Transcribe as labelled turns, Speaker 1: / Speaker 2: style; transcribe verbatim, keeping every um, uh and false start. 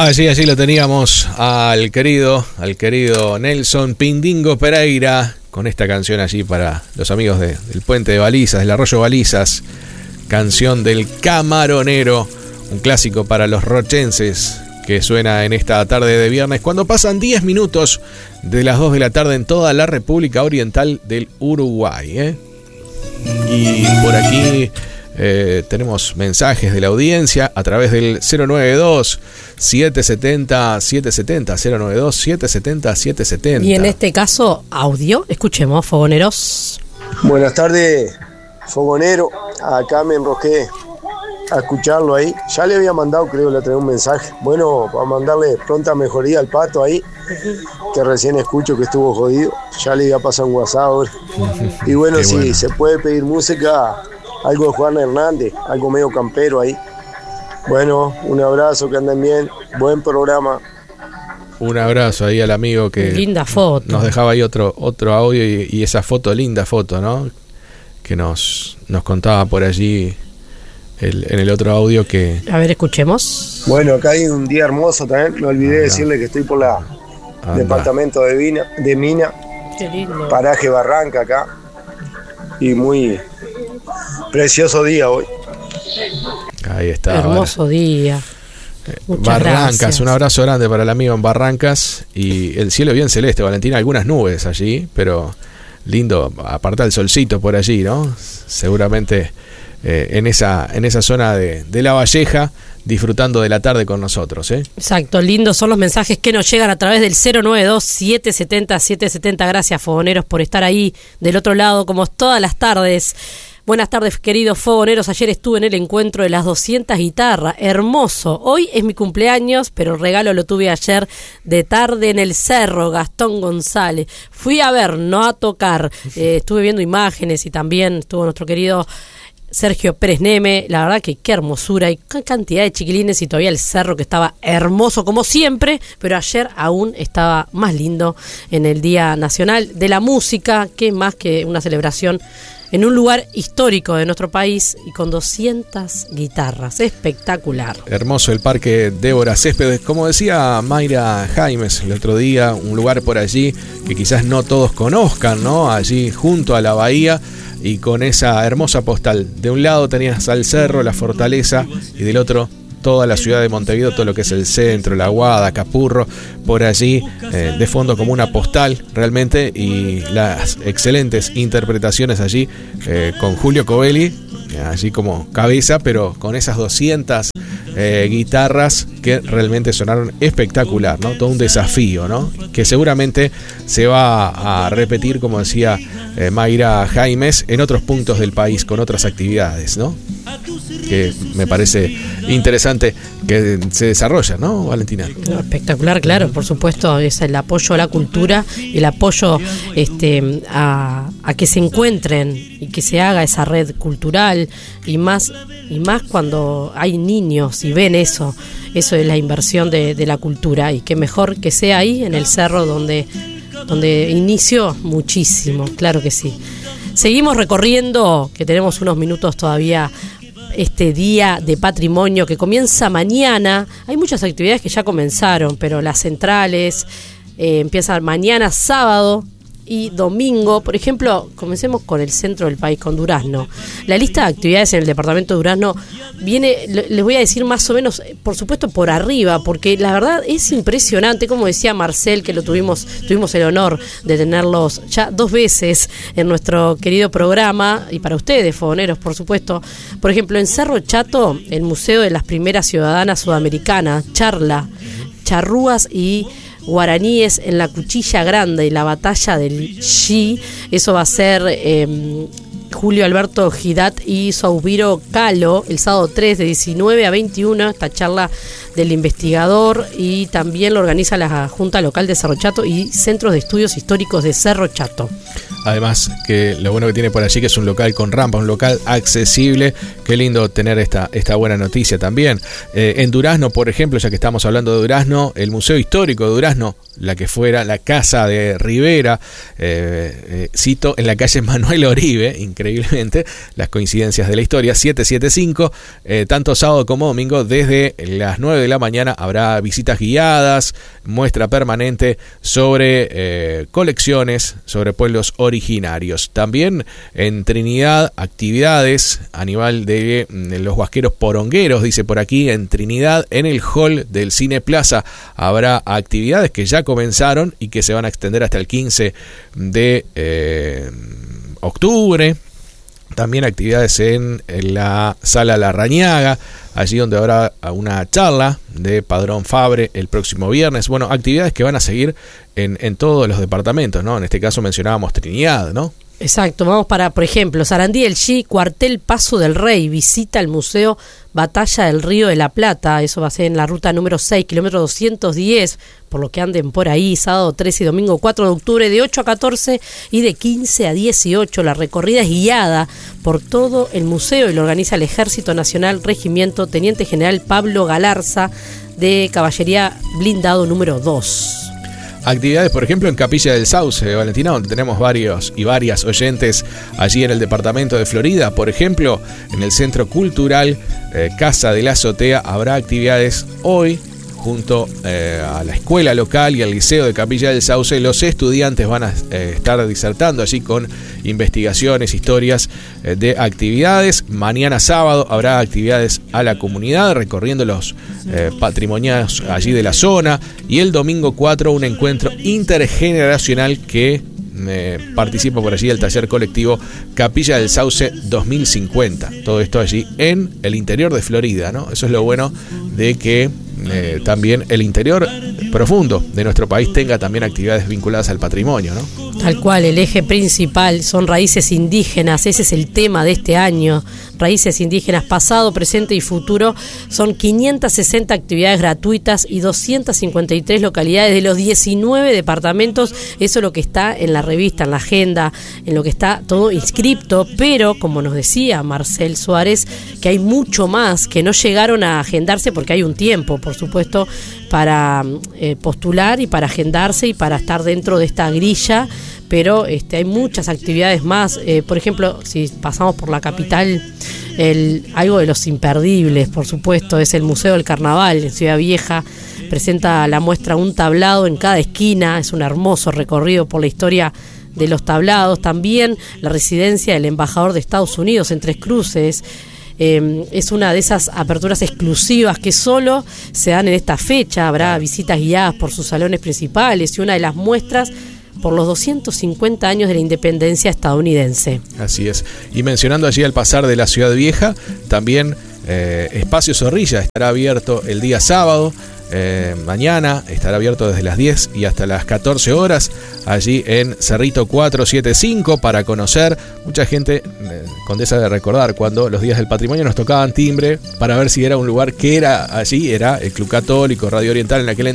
Speaker 1: Allí, allí lo teníamos al querido, al querido Nelson Pindingo Pereira con esta canción allí para los amigos de, del Puente de Balizas, del Arroyo Balizas, canción del Camaronero, un clásico para los rochenses que suena en esta tarde de viernes cuando pasan diez minutos de las dos de la tarde en toda la República Oriental del Uruguay, ¿eh? Y por aquí Eh, tenemos mensajes de la audiencia a través del cero noventa y dos, siete setenta, siete setenta, cero noventa y dos, siete setenta, siete setenta.
Speaker 2: Y en este caso, audio. Escuchemos, fogoneros.
Speaker 3: Buenas tardes, fogonero. Acá me enrosqué a escucharlo ahí. Ya le había mandado, creo, le traía un mensaje. Bueno, para mandarle pronta mejoría al Pato ahí, que recién escucho que estuvo jodido. Ya le iba a pasar un WhatsApp ahora. Y bueno,
Speaker 1: Qué
Speaker 3: si
Speaker 1: bueno.
Speaker 3: se puede pedir música, algo de Juan Hernández, algo medio campero ahí. Bueno, un abrazo, que anden bien, buen programa.
Speaker 1: Un abrazo ahí al amigo que
Speaker 2: Linda foto.
Speaker 1: nos dejaba ahí otro, otro audio y, y esa foto, linda foto, ¿no? Que nos, nos contaba por allí el, en el otro audio que...
Speaker 2: A ver, escuchemos.
Speaker 3: Bueno, acá hay un día hermoso también. Me olvidé de decirle que estoy por la
Speaker 1: Anda.
Speaker 3: departamento de, Vina, de Mina,
Speaker 2: Qué lindo.
Speaker 3: paraje Barranca acá. Y muy precioso día hoy.
Speaker 1: Ahí está.
Speaker 2: Hermoso día. Muchas
Speaker 1: Barrancas,
Speaker 2: gracias.
Speaker 1: un abrazo grande para el amigo en Barrancas. Y el cielo bien celeste, Valentina, algunas nubes allí, pero lindo, aparte del solcito por allí, ¿no? Seguramente eh, en esa en esa zona de, de La Valleja, disfrutando de la tarde con nosotros, ¿eh?
Speaker 2: Exacto, lindos son los mensajes que nos llegan a través del cero noventa y dos, siete setenta, siete setenta. Gracias, fogoneros, por estar ahí del otro lado, como todas las tardes. Buenas tardes, queridos fogoneros. Ayer estuve en el encuentro de las doscientas guitarras. Hermoso. Hoy es mi cumpleaños, pero el regalo lo tuve ayer de tarde en el Cerro, Gastón González. Fui a ver, no a tocar. Eh, estuve viendo imágenes y también estuvo nuestro querido Sergio Pérez Neme. La verdad que qué hermosura y qué cantidad de chiquilines, y todavía el cerro que estaba hermoso como siempre, pero ayer aún estaba más lindo en el Día Nacional de la Música, que más que una celebración en un lugar histórico de nuestro país y con doscientas guitarras. Espectacular.
Speaker 1: Hermoso el Parque Débora Céspedes, como decía Mayra Jaimes el otro día, un lugar por allí que quizás no todos conozcan, ¿no? Allí junto a la bahía y con esa hermosa postal. De un lado tenías al cerro, la fortaleza, y del otro toda la ciudad de Montevideo, todo lo que es el centro, la Guada, Capurro, por allí, eh, de fondo como una postal realmente, y las excelentes interpretaciones allí eh, con Julio Covelli, allí como cabeza, pero con esas doscientas eh, guitarras que realmente sonaron espectacular, ¿no? Todo un desafío, ¿no? Que seguramente se va a repetir, como decía eh, Mayra Jaimes, en otros puntos del país con otras actividades, ¿no? Que me parece interesante que se desarrolla, ¿no, Valentina?
Speaker 2: Espectacular, claro, por supuesto, es el apoyo a la cultura, el apoyo este, a, a que se encuentren y que se haga esa red cultural, y más y más cuando hay niños y ven eso, eso es la inversión de, de la cultura, y qué mejor que sea ahí en el cerro donde, donde inició muchísimo, claro que sí. Seguimos recorriendo, que tenemos unos minutos todavía, este día de patrimonio que comienza mañana. Hay muchas actividades que ya comenzaron, pero las centrales eh, empiezan mañana sábado y domingo. Por ejemplo, comencemos con el centro del país, con Durazno. La lista de actividades en el departamento de Durazno viene, les voy a decir más o menos, por supuesto por arriba, porque la verdad es impresionante, como decía Marcel, que lo tuvimos, tuvimos el honor de tenerlos ya dos veces en nuestro querido programa, y para ustedes, fogoneros, por supuesto. Por ejemplo, en Cerro Chato, el Museo de las Primeras Ciudadanas Sudamericanas, charla, charrúas y guaraníes en la Cuchilla Grande y la batalla del Xi. Eso va a ser eh, Julio Alberto Gidat y Saubiro Calo el sábado tres de diecinueve a veintiuno, esta charla del investigador, y también lo organiza la Junta Local de Cerro Chato y Centros de Estudios Históricos de Cerro Chato.
Speaker 1: Además, que lo bueno que tiene por allí que es un local con rampa, un local accesible. Qué lindo tener esta, esta buena noticia también. Eh, en Durazno, por ejemplo, ya que estamos hablando de Durazno, el Museo Histórico de Durazno, la que fuera la casa de Rivera, eh, eh, cito, en la calle Manuel Oribe, increíblemente, las coincidencias de la historia, siete setenta y cinco, eh, tanto sábado como domingo, desde las nueve de la mañana habrá visitas guiadas, muestra permanente sobre eh, colecciones, sobre pueblos originarios. También en Trinidad, actividades a nivel de, de los huasqueros porongueros, dice por aquí, en Trinidad, en el hall del Cine Plaza, habrá actividades que ya comenzaron y que se van a extender hasta el quince de eh, octubre. También actividades en, en la Sala Larrañaga, allí donde habrá una charla de Padrón Fabre el próximo viernes. Bueno, actividades que van a seguir en, en todos los departamentos, ¿no? En este caso mencionábamos Trinidad, ¿no?
Speaker 2: Exacto, vamos para, por ejemplo, Sarandí el G, Cuartel Paso del Rey, visita el Museo Batalla del Río de la Plata, eso va a ser en la ruta número seis, kilómetro doscientos diez, por lo que anden por ahí, sábado trece y domingo cuatro de octubre, de ocho a catorce y de quince a dieciocho. La recorrida es guiada por todo el museo y lo organiza el Ejército Nacional, Regimiento Teniente General Pablo Galarza, de Caballería Blindado número dos.
Speaker 1: Actividades, por ejemplo, en Capilla del Sauce, Valentina, donde tenemos varios y varias oyentes allí en el departamento de Florida. Por ejemplo, en el Centro Cultural eh, Casa de la Azotea habrá actividades hoy junto eh, a la escuela local y al Liceo de Capilla del Sauce. Los estudiantes van a eh, estar disertando allí con investigaciones, historias eh, de actividades. Mañana sábado habrá actividades a la comunidad, recorriendo los eh, patrimonios allí de la zona. Y el domingo cuatro, un encuentro intergeneracional que eh, participa por allí el taller colectivo Capilla del Sauce dos mil cincuenta. Todo esto allí en el interior de Florida, ¿no? Eso es lo bueno de que Eh, también el interior profundo de nuestro país tenga también actividades vinculadas al patrimonio, ¿no?
Speaker 2: Tal cual, el eje principal son raíces indígenas, ese es el tema de este año, raíces indígenas pasado, presente y futuro. Son quinientas sesenta actividades gratuitas y doscientas cincuenta y tres localidades de los diecinueve departamentos. Eso es lo que está en la revista, en la agenda, en lo que está todo inscripto, pero como nos decía Marcel Suárez, que hay mucho más que no llegaron a agendarse porque hay un tiempo, por supuesto, para eh, postular y para agendarse y para estar dentro de esta grilla, pero este, hay muchas actividades más. Eh, por ejemplo, si pasamos por la capital, el, algo de los imperdibles, por supuesto, es el Museo del Carnaval en Ciudad Vieja. Presenta la muestra Un Tablado en cada esquina, es un hermoso recorrido por la historia de los tablados. También la residencia del embajador de Estados Unidos en Tres Cruces. Eh, es una de esas aperturas exclusivas que solo se dan en esta fecha. Habrá visitas guiadas por sus salones principales y una de las muestras por los doscientos cincuenta años de la independencia estadounidense.
Speaker 1: Así es. Y mencionando allí al pasar de la Ciudad Vieja, también eh, Espacio Zorrilla estará abierto el día sábado. Eh, mañana estará abierto desde las diez y hasta las catorce horas allí en Cerrito cuatrocientos setenta y cinco para conocer. Mucha gente eh, condesa de recordar cuando los días del patrimonio nos tocaban timbre para ver si era un lugar que era allí, era el Club Católico Radio Oriental en aquel entonces.